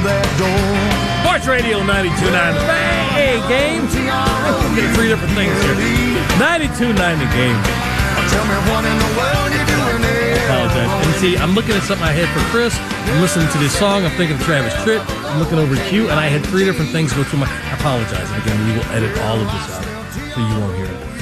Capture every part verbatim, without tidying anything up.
that door. Sports Radio ninety-two point nine. Hey, game. I'm getting three different things here. ninety-two point nine the game. Tell me what in the world you're doing there. I apologize. And see, I'm looking at something I had for Chris. I'm listening to this song. I'm thinking of Travis Tritt. I'm looking over at Q, and I had three different things go through my. I apologize. And again, we will edit all of this out so you won't hear it.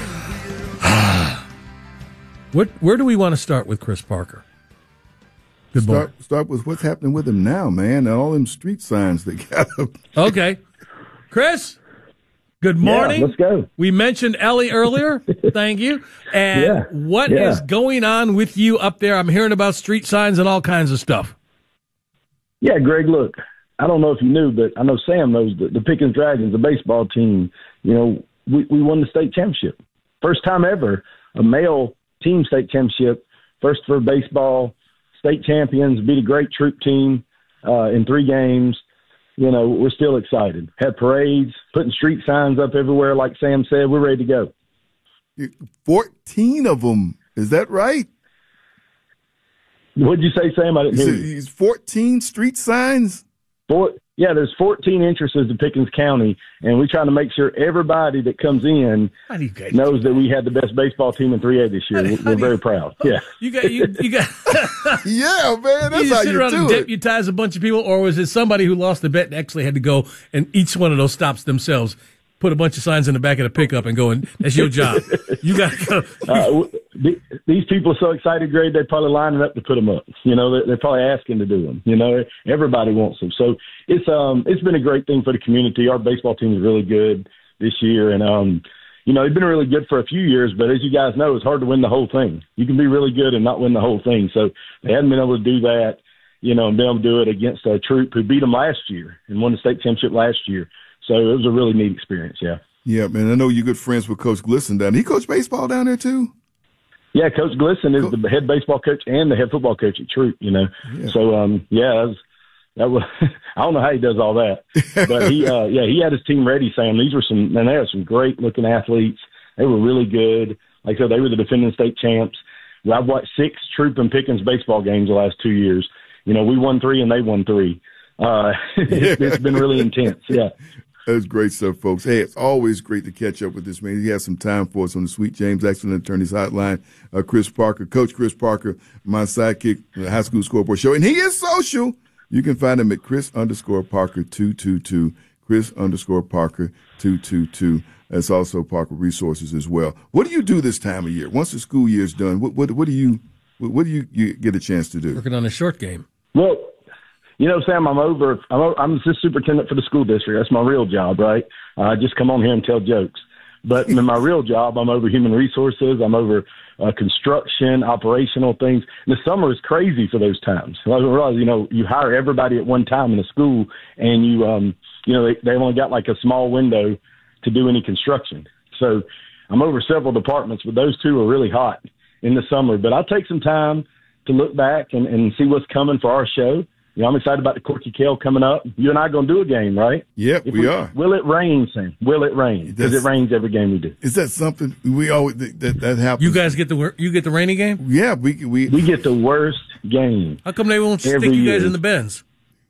what? Where do we want to start with Chris Parker? Good morning. Start, start with what's happening with him now, man, and all them street signs they got up. Okay. Chris, good morning. Yeah, let's go. We mentioned Ellie earlier. Thank you. And yeah, what yeah. is going on with you up there? I'm hearing about street signs and all kinds of stuff. Yeah, Greg, look, I don't know if you knew, but I know Sam knows that the Pickens Dragons, the baseball team, you know, we, we won the state championship. First time ever, a male team state championship, first for baseball. State champions, beat a great troop team uh, in three games. You know, we're still excited. Had parades, putting street signs up everywhere. Like Sam said, we're ready to go. fourteen of them. Is that right? What'd you say, Sam? I didn't hear you. He's fourteen street signs? Four, yeah, there's fourteen entrances to Pickens County, and we're trying to make sure everybody that comes in knows that we had the best baseball team in three A this year. How do- We're, how we're do you- very proud. Yeah. You got you, you got Yeah, man, that's you how sit you around do and it. deputize a bunch of people, or was it somebody who lost the bet and actually had to go and each one of those stops themselves, put a bunch of signs in the back of the pickup and go, and that's your job. You got to go. Uh, w- th- these people are so excited, Greg, they're probably lining up to put them up. You know, they're, they're probably asking to do them. You know, everybody wants them. So it's um it's been a great thing for the community. Our baseball team is really good this year, and um you know, they've been really good for a few years. But as you guys know, it's hard to win the whole thing. You can be really good and not win the whole thing. So they hadn't been able to do that. You know, and been able to do it against a troop who beat them last year and won the state championship last year. So it was a really neat experience. Yeah. Yeah, man, I know you're good friends with Coach Glisson down there. He coached baseball down there, too? Yeah, Coach Glisson is Cool. the head baseball coach and the head football coach at Troop, you know. Yeah. So, um, yeah, that was, that was I don't know how he does all that. But, he, uh, yeah, he had his team ready, Sam. These were some, man, they were some great-looking athletes. They were really good. Like I said, they were the defending state champs. I've watched six Troop and Pickens baseball games the last two years. You know, we won three and they won three. Uh, it's, it's been really intense, yeah. That's great stuff, folks. Hey, it's always great to catch up with this man. He has some time for us on the Sweet James Excellent Attorneys Hotline. Uh, Chris Parker, Coach Chris Parker, my sidekick, the High School Scoreboard Show. And he is social. You can find him at Chris underscore Parker two two two. Chris underscore Parker two two two. That's also Parker Resources as well. What do you do this time of year? Once the school year's done, what what, what do you what do you, you get a chance to do? Working on a short game. Well, you know, Sam, I'm over. I'm, over, I'm the superintendent for the school district. That's my real job, right? Uh, I just come on here and tell jokes. But in my real job, I'm over human resources. I'm over uh, construction, operational things. And the summer is crazy for those times. I realize, you know, you hire everybody at one time in a school, and you, um, you know, they, they only got like a small window to do any construction. So I'm over several departments, but those two are really hot in the summer. But I'll take some time to look back and, and see what's coming for our show. You know, I'm excited about the Corky Kale coming up. You and I are going to do a game, right? Yep, If we, we are. Will it rain, Sam? Will it rain? Because it rains every game we do. Is that something we always that that, that happens? You guys get the you get the rainy game? Yeah, we we We get the worst game. How come they won't stick Every you guys year. in the bins?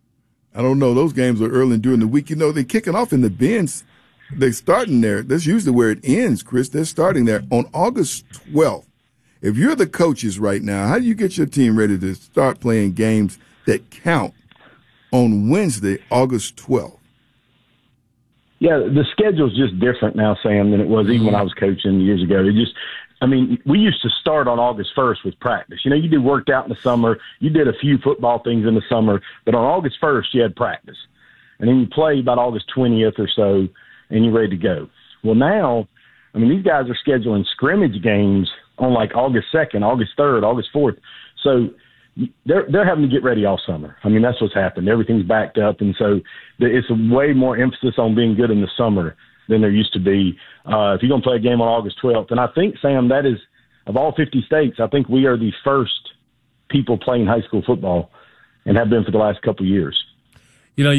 I don't know. Those games are early during the week. You know, they're kicking off in the bins. They're starting there. That's usually where it ends, Chris. They're starting there on August twelfth. If you're the coaches right now, how do you get your team ready to start playing games that count on Wednesday, August twelfth? Yeah, the schedule's just different now, Sam, than it was even when I was coaching years ago. It just, I mean, we used to start on August first with practice. You know, you did worked out in the summer. You did a few football things in the summer, but on August first, you had practice. And then you play about August twentieth or so, and you're ready to go. Well, now, I mean, these guys are scheduling scrimmage games on like August second, August third, August fourth. So they're they're having to get ready all summer. I mean, that's what's happened. Everything's backed up, and so it's a way more emphasis on being good in the summer than there used to be. Uh, if you're going to play a game on August twelfth, and I think, Sam, that is, of all fifty states, I think we are the first people playing high school football and have been for the last couple of years.